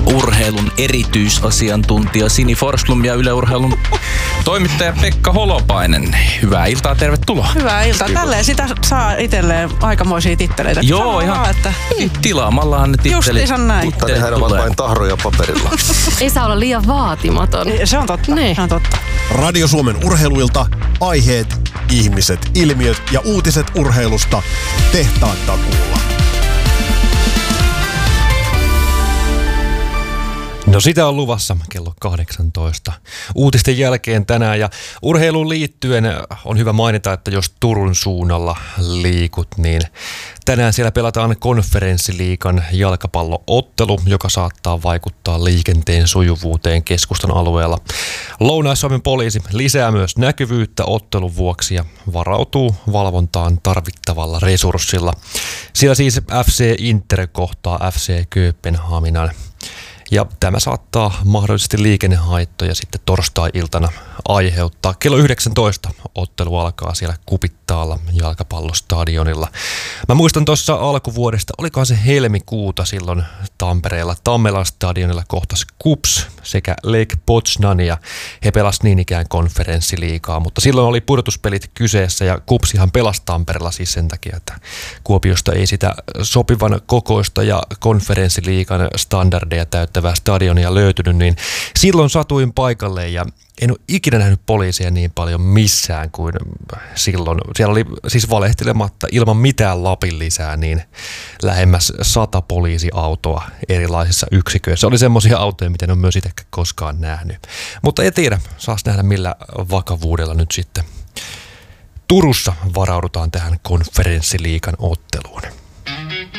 urheilun erityisasiantuntija Sini Forsblom ja Yle Urheilun toimittaja Pekka Holopainen. Hyvää iltaa, tervetuloa. Hyvää iltaa. Tälleen sitä saa itselleen aikamoisia titteleitä. Joo, ihan että tilaamallahan ne tittelit. Justiinsa näin. Mutta nehän ovat vain tahroja paperilla. Ei saa olla liian vaatimaton. Se on totta. Niin. Se on totta. Radio Suomen urheiluilta aiheet, ihmiset, ilmiöt ja uutiset urheilusta tehtaan takuulla. No sitä on luvassa kello 18 uutisten jälkeen tänään ja urheiluun liittyen on hyvä mainita, että jos Turun suunnalla liikut, niin tänään siellä pelataan Konferenssiliigan jalkapalloottelu, joka saattaa vaikuttaa liikenteen sujuvuuteen keskustan alueella. Lounais-Suomen poliisi lisää myös näkyvyyttä ottelun vuoksi ja varautuu valvontaan tarvittavalla resurssilla. Siellä siis FC Inter kohtaa FC Kööpenhaminan. Ja tämä saattaa mahdollisesti liikennehaittoja sitten torstai-iltana aiheuttaa. Kello 19 ottelu alkaa siellä Kupittaalla jalkapallostadionilla. Mä muistan tuossa alkuvuodesta, olikohan se helmikuuta silloin Tampereella Tammelan stadionilla kohtasi KuPS sekä Lech Poznan ja he pelasivat niin ikään Konferenssiliigaa. Mutta silloin oli pudotuspelit kyseessä ja KuPSihan pelasi Tampereella siis sen takia, että Kuopiosta ei sitä sopivan kokoista ja Konferenssiliigan standardeja täyttävää stadionia löytynyt, niin silloin satuin paikalle ja en ole ikinä nähnyt poliisia niin paljon missään kuin silloin. Siellä oli siis valehtelematta ilman mitään Lapin lisää niin lähemmäs 100 poliisiautoa erilaisissa yksiköissä. Oli semmoisia autoja, mitä en ole myös itse koskaan nähnyt. Mutta en tiedä, saas nähdä millä vakavuudella nyt sitten Turussa varaudutaan tähän Konferenssiliigan otteluun.